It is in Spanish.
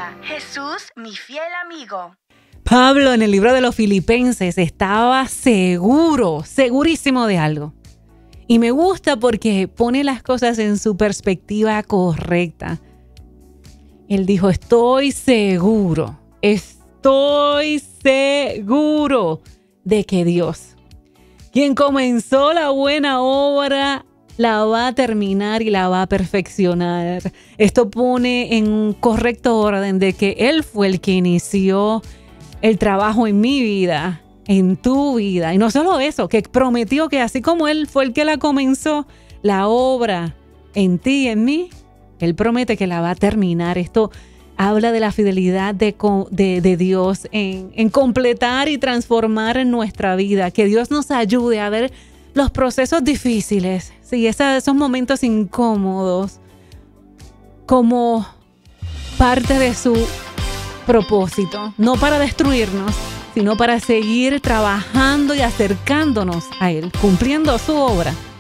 vida. Jesús, mi fiel amigo. Pablo en el libro de los Filipenses estaba segurísimo de algo. Y me gusta porque pone las cosas en su perspectiva correcta. Él dijo, estoy seguro de que Dios, quien comenzó la buena obra, la va a terminar y la va a perfeccionar. Esto pone en un correcto orden de que Él fue el que inició el trabajo en mi vida, en tu vida. Y no solo eso, que prometió que así como Él fue el que la comenzó, la obra en ti y en mí, Él promete que la va a terminar. Esto habla de la fidelidad de Dios en completar y transformar en nuestra vida. Que Dios nos ayude a ver los procesos difíciles, sí, esos momentos incómodos, como parte de su propósito, no para destruirnos, sino para seguir trabajando y acercándonos a Él, cumpliendo su obra